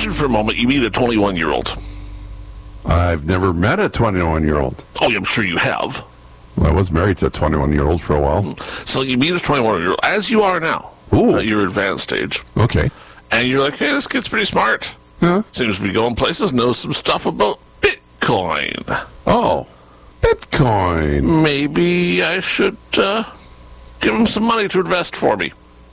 Imagine for a moment you meet a 21-year-old. I've never met a 21-year-old. Oh, I'm sure you have. Well, I was married to a 21-year-old for a while. So you meet a 21-year-old, as you are now, Ooh. at your advanced age, Okay. and you're like, hey, this kid's pretty smart. Yeah. Seems to be going places, knows some stuff about Bitcoin. Oh, Bitcoin. Maybe I should give him some money to invest for me.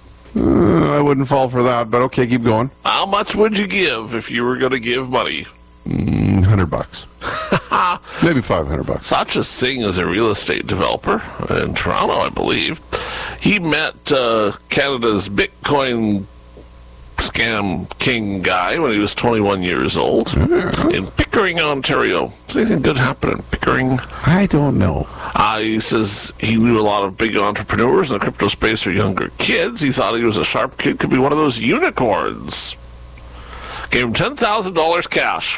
I wouldn't fall for that, but okay, keep going. How much would you give if you were going to give money? $100. Maybe $500. Such a thing as a real estate developer in Toronto, I believe. He met Canada's Bitcoin scam king guy when he was 21 years old in Pickering, Ontario. Does anything good happen in Pickering? I don't know. He says he knew a lot of big entrepreneurs in the crypto space or younger kids. He thought he was a sharp kid, could be one of those unicorns. Gave him $10,000 cash.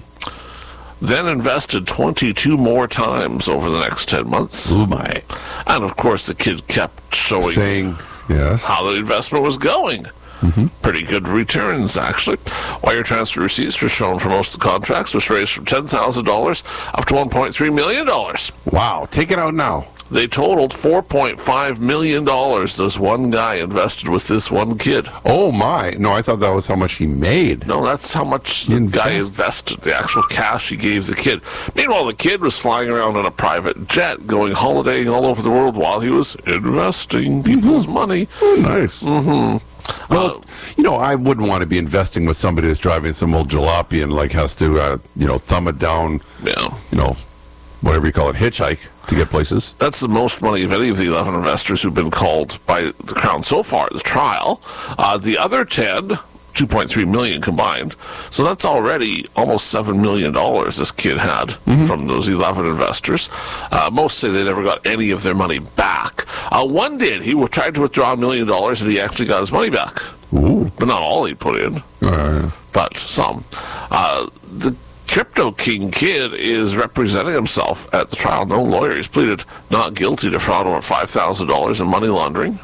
Then invested 22 more times over the next 10 months. Oh, my. And, of course, the kid kept showing Saying, yes. how the investment was going. Pretty good returns, actually. Wire transfer receipts were shown for most of the contracts, which raised from $10,000 up to $1.3 million. Wow, take it out now. They totaled $4.5 million this one guy invested with this one kid. Oh, my. No, I thought that was how much he made. No, that's how much the guy invested, the actual cash he gave the kid. Meanwhile, the kid was flying around on a private jet, going holidaying all over the world while he was investing people's money. Oh, nice. Well, I wouldn't want to be investing with somebody that's driving some old jalopy and has to, thumb it down, Yeah. Whatever you call it, hitchhike to get places. That's the most money of any of the 11 investors who've been called by the Crown so far at the trial. The other 10, $2.3 million combined. So that's already almost $7 million this kid had from those 11 investors. Most say they never got any of their money back. One did. He tried to withdraw $1 million and he actually got his money back. Ooh. But not all he put in, but some. The Crypto King kid is representing himself at the trial. No lawyer. He's pleaded not guilty to fraud over $5,000 in money laundering.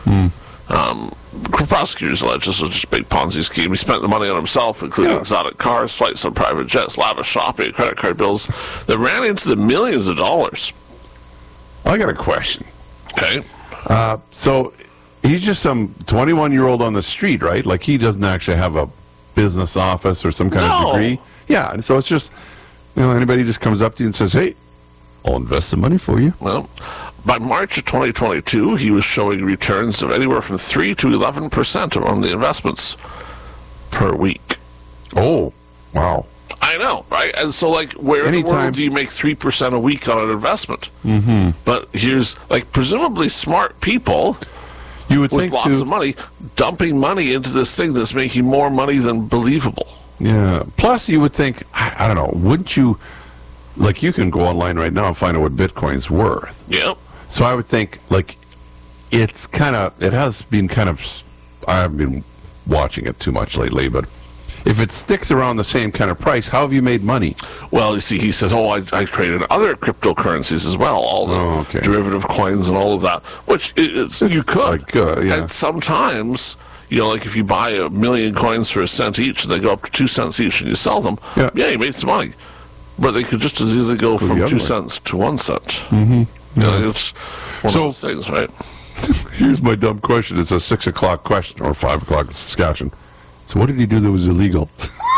Prosecutors allege this was just a big Ponzi scheme. He spent the money on himself, including exotic cars, flights on private jets, lavish shopping, credit card bills that ran into the millions of dollars. I got a question. Okay. So he's just some 21-year-old on the street, right? Like he doesn't actually have a business office or some kind of degree. Yeah, and so it's just, anybody just comes up to you and says, hey, I'll invest some money for you. Well, by March of 2022, he was showing returns of anywhere from 3 to 11% on the investments per week. Oh, wow. I know, right? And so, where in the world do you make 3% a week on an investment? But here's, presumably smart people you would with think lots of money dumping money into this thing that's making more money than believable. Yeah. Plus, you would think, I don't know, wouldn't you, you can go online right now and find out what Bitcoin's worth. Yep. So I would think, it has been I haven't been watching it too much lately, but if it sticks around the same kind of price, how have you made money? Well, you see, he says, I traded other cryptocurrencies as well, all the derivative coins and all of that, which you could. And sometimes, if you buy 1 million coins for $0.01 each, and they go up to 2 cents each, and you sell them, you made some money. But they could just as easily go from 2 cents to 1 cent. It's one of those things, right? Here's my dumb question. It's a 6 o'clock question, or 5 o'clock Saskatchewan. So what did he do that was illegal?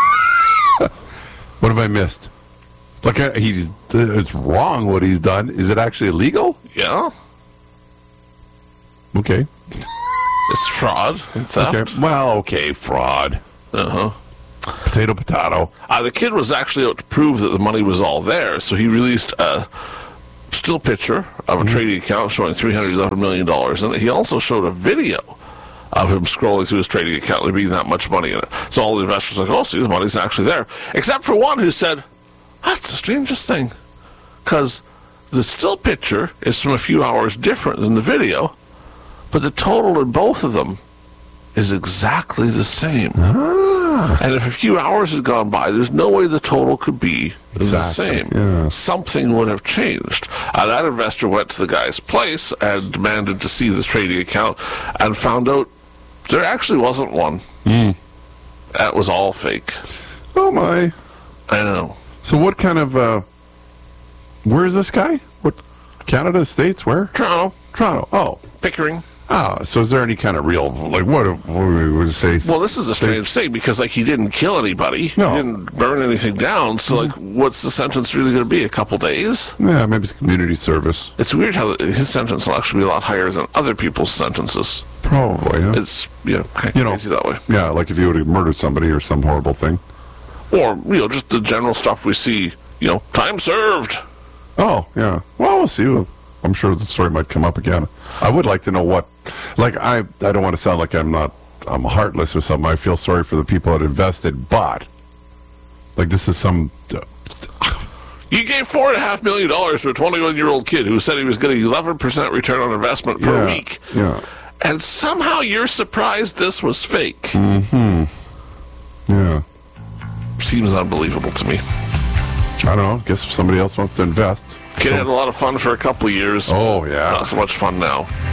What have I missed? It's wrong what he's done. Is it actually illegal? Yeah. Okay. It's fraud and theft. Okay. Well, fraud. Potato. The kid was actually out to prove that the money was all there, so he released a still picture of a trading account showing $311 million, and he also showed a video of him scrolling through his trading account. There being that much money in it. So all the investors were like, see, the money's actually there. Except for one who said, that's the strangest thing. Because the still picture is from a few hours different than the video, but the total in both of them is exactly the same. And if a few hours had gone by, there's no way the total could be the same. Yeah. Something would have changed. That investor went to the guy's place and demanded to see the trading account and found out there actually wasn't one. And That was all fake. Oh, my. I know. So what kind of, where is this guy? What, Canada, States, where? Toronto. Toronto. Oh. Pickering. Ah, so is there any kind of real, like, what would we say? Well, this is a strange thing because, like, he didn't kill anybody. No. He didn't burn anything down. So, like, what's the sentence really going to be? A couple days? Yeah, maybe it's community service. It's weird how his sentence will actually be a lot higher than other people's sentences. Probably, yeah. It's, kind of crazy that way. Yeah, like if you would have murdered somebody or some horrible thing. Or, just the general stuff we see, time served. Oh, yeah. Well, we'll see. I'm sure the story might come up again. I would like to know what, like, I don't want to sound like I'm heartless or something. I feel sorry for the people that invested, but, like, this is some... You gave $4.5 million to a 21-year-old kid who said he was getting 11% return on investment per week. Yeah. And somehow you're surprised this was fake. Mm-hmm. Yeah. Seems unbelievable to me. I don't know. Guess if somebody else wants to invest. Kid had a lot of fun for a couple of years. Oh, yeah. Not so much fun now.